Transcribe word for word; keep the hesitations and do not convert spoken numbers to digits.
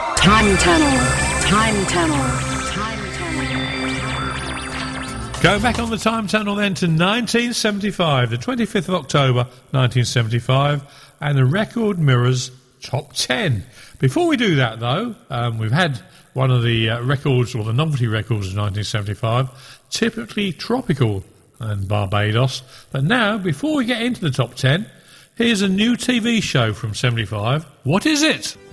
Time Tunnel. Time Tunnel. Time Tunnel. Go back on the Time Tunnel then to nineteen seventy-five, the twenty-fifth of October nineteen seventy-five, and the Record Mirrors Top ten. Before we do that, though, um, we've had one of the uh, records, or the novelty records of nineteen seventy-five, Typically Tropical and Barbados. But now, before we get into the top ten, here's a new T V show from seventy-five. What is it?